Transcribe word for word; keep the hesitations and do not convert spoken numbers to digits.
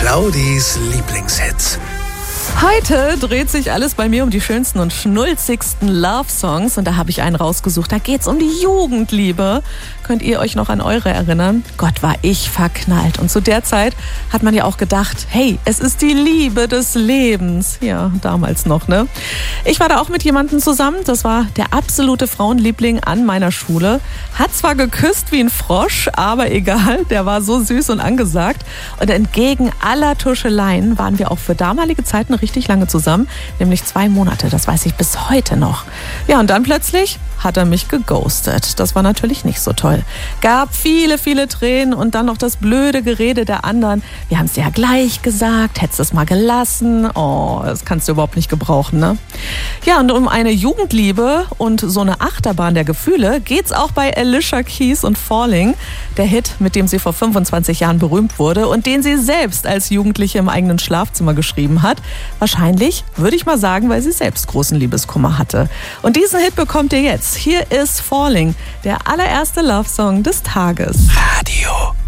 Claudis Lieblingshits. Heute dreht sich alles bei mir um die schönsten und schnulzigsten Love-Songs. Und da habe ich einen rausgesucht. Da geht's um die Jugendliebe. Könnt ihr euch noch an eure erinnern? Gott, war ich verknallt. Und zu der Zeit hat man ja auch gedacht, hey, es ist die Liebe des Lebens. Ja, damals noch, ne? Ich war da auch mit jemandem zusammen. Das war der absolute Frauenliebling an meiner Schule. Hat zwar geküsst wie ein Frosch, aber egal. Der war so süß und angesagt. Und entgegen aller Tuscheleien waren wir auch für damalige Zeiten richtig lange zusammen. Nämlich zwei Monate. Das weiß ich bis heute noch. Ja, und dann plötzlich hat er mich geghostet. Das war natürlich nicht so toll. Gab viele, viele Tränen und dann noch das blöde Gerede der anderen. Wir haben es dir ja gleich gesagt, hättest es mal gelassen. Oh, das kannst du überhaupt nicht gebrauchen, ne? Ja, und um eine Jugendliebe und so eine Achterbahn der Gefühle geht's auch bei Alicia Keys und Falling. Der Hit, mit dem sie vor fünfundzwanzig Jahren berühmt wurde und den sie selbst als Jugendliche im eigenen Schlafzimmer geschrieben hat. Wahrscheinlich, würde ich mal sagen, weil sie selbst großen Liebeskummer hatte. Und diesen Hit bekommt ihr jetzt. Hier ist Falling, der allererste Love-Song des Tages. Radio